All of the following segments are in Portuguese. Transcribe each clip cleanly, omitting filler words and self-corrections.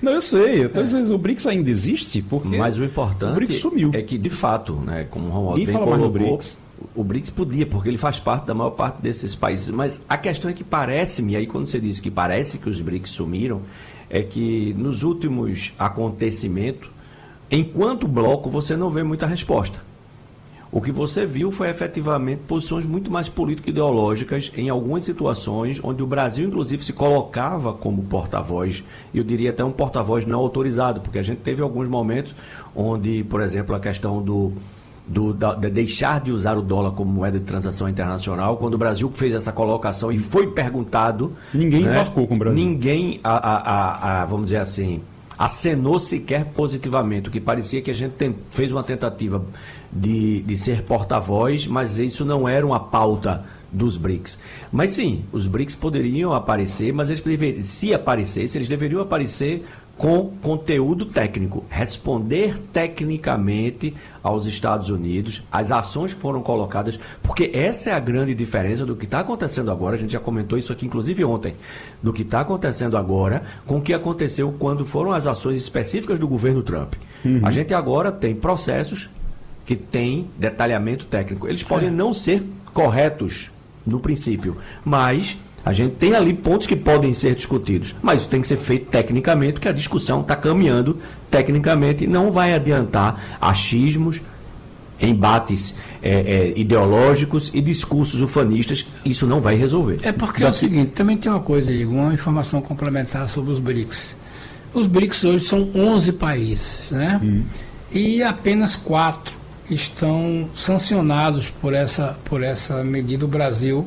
Não, eu sei. O BRICS ainda existe, porque mas o importante o BRICS sumiu. é que, de fato, né, como o Romualdo bem fala mais no colocou, BRICS. o BRICS podia, porque ele faz parte da maior parte desses países. Mas a questão é que parece-me, e aí quando você diz que parece que os BRICS sumiram, é que nos últimos acontecimentos, enquanto bloco, você não vê muita resposta. O que você viu foi efetivamente posições muito mais político-ideológicas em algumas situações onde o Brasil, inclusive, se colocava como porta-voz, e eu diria até um porta-voz não autorizado, porque a gente teve alguns momentos onde, por exemplo, a questão de deixar de usar o dólar como moeda de transação internacional, quando o Brasil fez essa colocação e foi perguntado... Ninguém embarcou com o Brasil. Ninguém, vamos dizer assim, acenou sequer positivamente, o que parecia que a gente fez uma tentativa de ser porta-voz, mas isso não era uma pauta dos BRICS. Mas sim, os BRICS poderiam aparecer, mas se aparecessem, eles deveriam aparecer com conteúdo técnico, responder tecnicamente aos Estados Unidos, as ações que foram colocadas, porque essa é a grande diferença do que está acontecendo agora, a gente já comentou isso aqui inclusive ontem, do que está acontecendo agora com o que aconteceu quando foram as ações específicas do governo Trump. A gente agora tem processos que têm detalhamento técnico. Eles podem não ser corretos no princípio, mas a gente tem ali pontos que podem ser discutidos, mas isso tem que ser feito tecnicamente, porque a discussão está caminhando tecnicamente e não vai adiantar achismos, embates ideológicos e discursos ufanistas. Isso não vai resolver. É porque é o seguinte, também tem uma coisa, Igor, uma informação complementar sobre os BRICS. Os BRICS hoje são 11 países, né? E apenas 4 estão sancionados por essa medida. O Brasil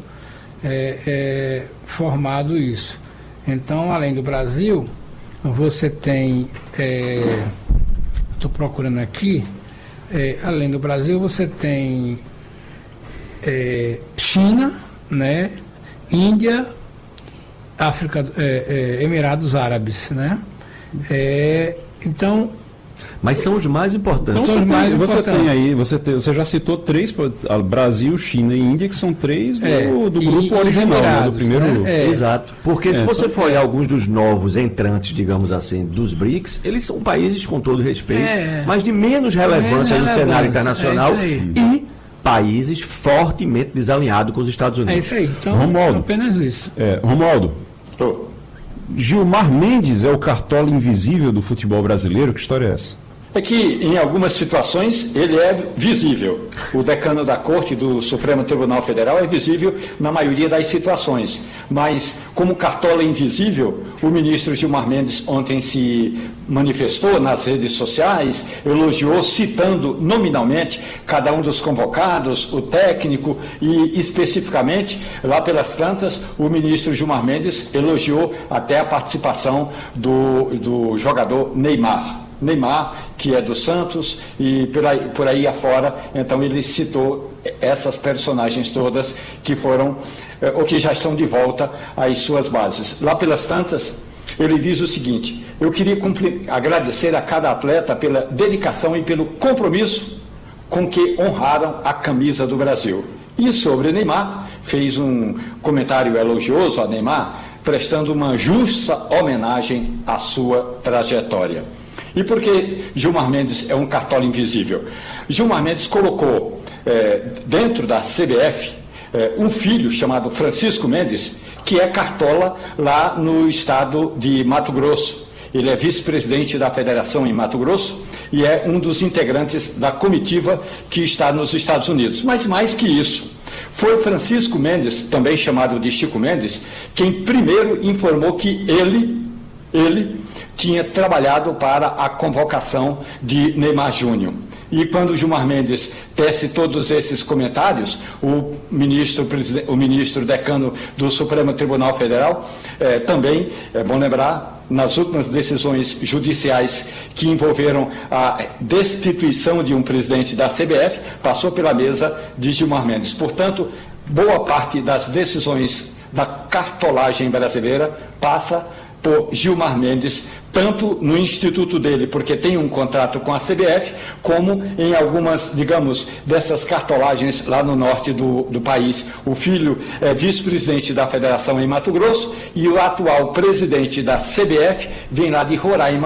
formado isso. Então, além do Brasil, você tem, estou procurando aqui, além do Brasil, você tem China, né, Índia, África, Emirados Árabes, né? Então, mas são os mais importantes. Então, você já citou 3, Brasil, China e Índia, que são 3 do grupo original, né, do primeiro... Exato. Porque se você for olhar alguns dos novos entrantes, digamos assim, dos BRICS, eles são países, com todo respeito, mas de menos relevância no cenário internacional e países fortemente desalinhados com os Estados Unidos. É isso aí. Então, Romualdo, apenas isso. Romualdo, Gilmar Mendes é o cartola invisível do futebol brasileiro? Que história é essa? É que, em algumas situações, ele é visível. O decano da Corte do Supremo Tribunal Federal é visível na maioria das situações. Mas, como cartola invisível, o ministro Gilmar Mendes ontem se manifestou nas redes sociais, elogiou, citando nominalmente cada um dos convocados, o técnico e, especificamente, lá pelas tantas, o ministro Gilmar Mendes elogiou até a participação do jogador Neymar, que é do Santos, e por aí afora. Então ele citou essas personagens todas que foram, ou que já estão de volta às suas bases. Lá pelas tantas, ele diz o seguinte: eu queria agradecer a cada atleta pela dedicação e pelo compromisso com que honraram a camisa do Brasil. E sobre Neymar, fez um comentário elogioso a Neymar, prestando uma justa homenagem à sua trajetória. E por que Gilmar Mendes é um cartola invisível? Gilmar Mendes colocou dentro da CBF um filho chamado Francisco Mendes, que é cartola lá no estado de Mato Grosso. Ele é vice-presidente da federação em Mato Grosso e é um dos integrantes da comitiva que está nos Estados Unidos. Mas mais que isso, foi Francisco Mendes, também chamado de Chico Mendes, quem primeiro informou que ele tinha trabalhado para a convocação de Neymar Júnior. E quando o Gilmar Mendes tece todos esses comentários, o ministro decano do Supremo Tribunal Federal também, é bom lembrar, nas últimas decisões judiciais que envolveram a destituição de um presidente da CBF, passou pela mesa de Gilmar Mendes. Portanto, boa parte das decisões da cartolagem brasileira passa por Gilmar Mendes, tanto no instituto dele, porque tem um contrato com a CBF, como em algumas, digamos, dessas cartolagens lá no norte do país. O filho é vice-presidente da federação em Mato Grosso e o atual presidente da CBF vem lá de Roraima,